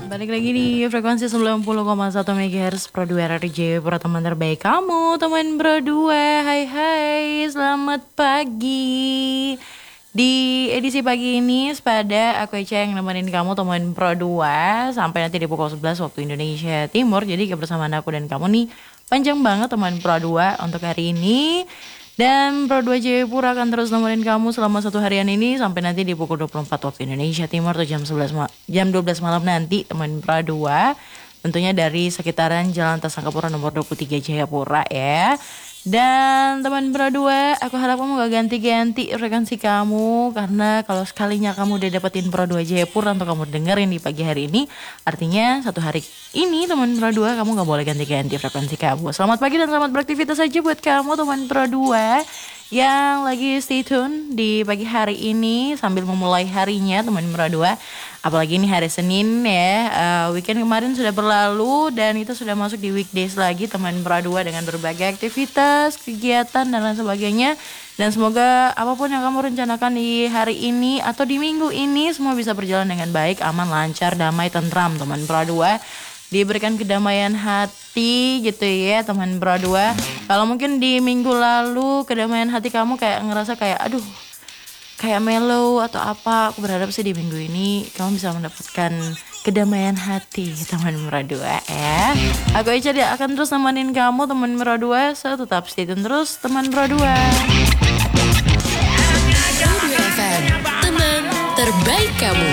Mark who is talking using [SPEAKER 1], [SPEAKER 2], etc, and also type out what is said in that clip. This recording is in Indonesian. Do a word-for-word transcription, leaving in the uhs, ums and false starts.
[SPEAKER 1] Balik lagi di frekuensi sembilan puluh koma satu MHz Pro dua R R J Pro, teman terbaik kamu, teman Pro dua. Hai hai, selamat pagi. Di edisi pagi ini sepada aku Eca yang nemenin kamu teman Pro dua sampai nanti di pukul sebelas waktu Indonesia Timur. Jadi kebersamaan aku dan kamu nih panjang banget teman Pro dua untuk hari ini. Dan Pro dua Jayapura akan terus nemenin kamu selama satu harian ini sampai nanti di pukul dua puluh empat waktu Indonesia Timur atau jam sebelas ma- jam dua belas malam nanti teman Pro dua. Tentunya dari sekitaran Jalan Tasangkapura nomor dua puluh tiga Jayapura ya. Dan teman Pro dua, aku harap kamu gak ganti-ganti frekuensi kamu, karena kalau sekalinya kamu udah dapetin Pro dua Jayapura untuk kamu dengerin di pagi hari ini, artinya satu hari ini teman Pro dua kamu gak boleh ganti-ganti frekuensi kamu. Selamat pagi dan selamat beraktivitas aja buat kamu teman Pro dua yang lagi stay tune di pagi hari ini sambil memulai harinya teman Pro dua. Apalagi ini hari Senin ya, uh, weekend kemarin sudah berlalu dan itu sudah masuk di weekdays lagi teman Pro dua dengan berbagai aktivitas, kegiatan dan lain sebagainya. Dan semoga apapun yang kamu rencanakan di hari ini atau di minggu ini semua bisa berjalan dengan baik, aman, lancar, damai, tentram teman Pro dua. Diberikan kedamaian hati gitu ya teman Pro dua. Kalau mungkin di minggu lalu kedamaian hati kamu kayak ngerasa kayak aduh kayak mellow atau apa, aku berharap sih di minggu ini kamu bisa mendapatkan kedamaian hati teman Pro dua ya. Aku Eca dia akan terus nemenin kamu teman Pro dua, so tetap stay tune terus teman Pro dua.
[SPEAKER 2] Pro dua F M, teman terbaik kamu.